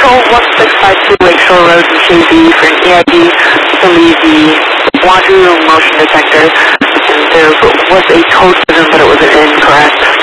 1652 Lakeshore Road in Shazy for an EID to leave the Wazoo motion detector. And there was a code given, but it was incorrect.